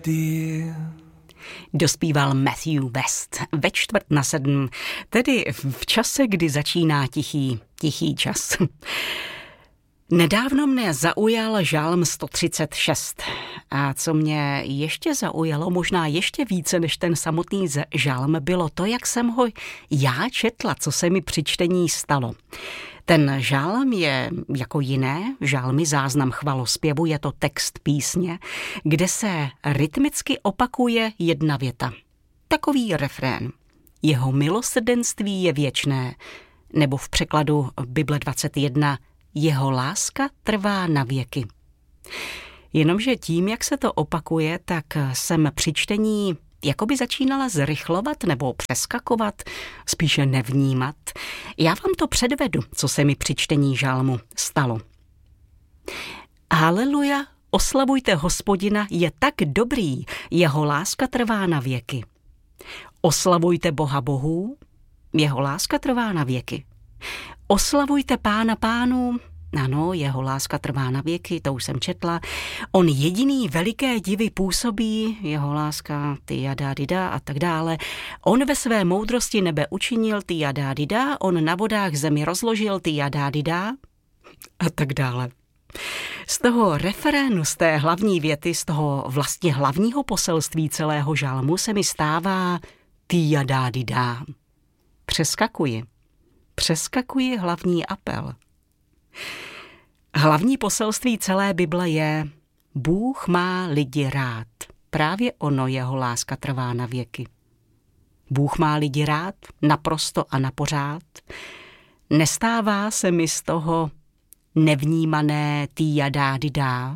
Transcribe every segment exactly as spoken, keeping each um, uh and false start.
Dospíval Matthew West ve čtvrt na sedm, tedy v čase, kdy začíná tichý, tichý čas. Nedávno mne zaujal žálm sto třicet šest. A co mě ještě zaujalo, možná ještě více než ten samotný žálm, bylo to, jak jsem ho já četla, co se mi při čtení stalo. Ten žálm je jako jiné žálmy, záznam chvalospěvu, je to text písně, kde se rytmicky opakuje jedna věta. Takový refrén. Jeho milosrdenství je věčné, nebo v překladu Bible dvacet jedna, jeho láska trvá na věky. Jenomže tím, jak se to opakuje, tak jsem při čtení jakoby začínala zrychlovat nebo přeskakovat, spíše nevnímat. Já vám to předvedu, co se mi při čtení žálmu stalo. Haleluja, oslavujte Hospodina, je tak dobrý, jeho láska trvá na věky. Oslavujte Boha bohů, jeho láska trvá na věky. Oslavujte Pána pánů, ano, jeho láska trvá na věky, to už jsem četla. On jediný veliké divy působí, jeho láska ty jadá dida a tak dále. On ve své moudrosti nebe učinil ty jadá dida, on na vodách zemi rozložil ty jadá dida a tak dále. Z toho referénu, z té hlavní věty, z toho vlastně hlavního poselství celého žalmu se mi stává ty jadá dida. Přeskakuji. Přeskakuji hlavní apel. Hlavní poselství celé Bible je Bůh má lidi rád. Právě ono, jeho láska trvá na věky. Bůh má lidi rád, naprosto a napořád. Nestává se mi z toho nevnímané ty jadá didá.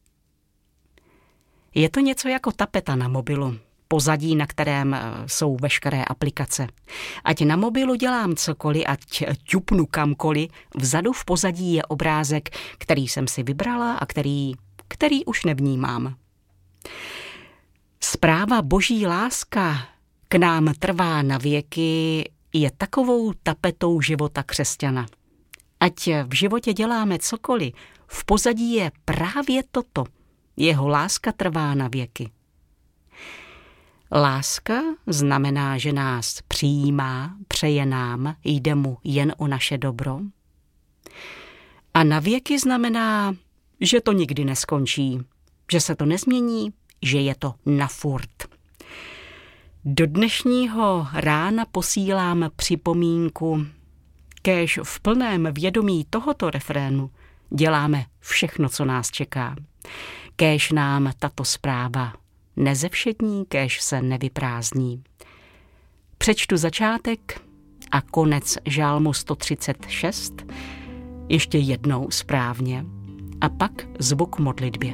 Je to něco jako tapeta na mobilu, pozadí, na kterém jsou veškeré aplikace. Ať na mobilu dělám cokoliv, ať ťupnu kamkoliv, vzadu v pozadí je obrázek, který jsem si vybrala a který, který už nevnímám. Zpráva Boží láska k nám trvá na věky je takovou tapetou života křesťana. Ať v životě děláme cokoliv, v pozadí je právě toto. Jeho láska trvá na věky. Láska znamená, že nás přijímá, přeje nám, jde mu jen o naše dobro. A na věky znamená, že to nikdy neskončí, že se to nezmění, že je to na furt. Do dnešního rána posílám připomínku, kéž v plném vědomí tohoto refrénu děláme všechno, co nás čeká. Kéž nám tato zpráva nezevšední, kéž se nevyprázdní. Přečtu začátek a konec žálmu sto třicet šest, ještě jednou správně, a pak zvuk modlitbě.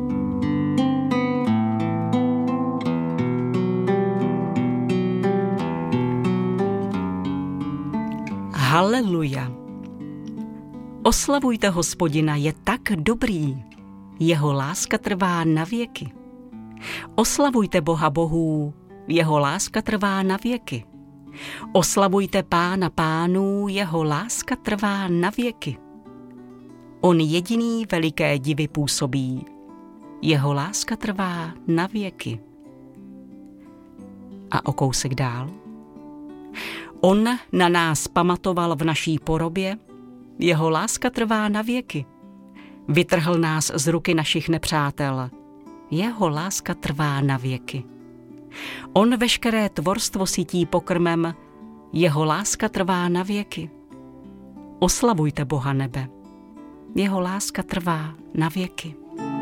Haleluja! Oslavujte Hospodina, je tak dobrý, jeho láska trvá na věky. Oslavujte Boha bohů, jeho láska trvá na věky. Oslavujte Pána pánů, jeho láska trvá na věky. On jediný veliké divy působí, jeho láska trvá na věky. A o kousek dál. On na nás pamatoval v naší porobě, jeho láska trvá na věky. Vytrhl nás z ruky našich nepřátel, jeho láska trvá na věky. On veškeré tvorstvo sytí pokrmem, jeho láska trvá na věky. Oslavujte Boha nebe, jeho láska trvá na věky.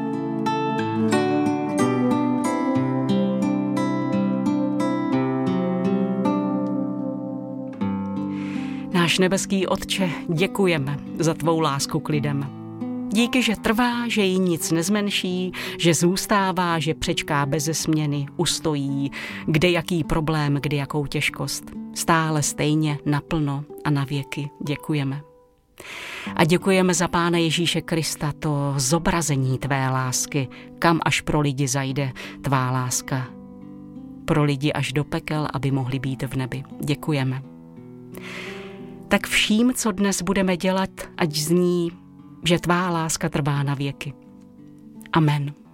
Náš nebeský Otče, děkujeme za tvou lásku k lidem. Díky, že trvá, že ji nic nezmenší, že zůstává, že přečká beze směny, ustojí, kde jaký problém, kde jakou těžkost. Stále stejně, naplno a na věky děkujeme. A děkujeme za Pána Ježíše Krista, to zobrazení tvé lásky, kam až pro lidi zajde tvá láska. Pro lidi až do pekel, aby mohli být v nebi. Děkujeme. Tak vším, co dnes budeme dělat, ať zní, že tvá láska trvá na věky. Amen.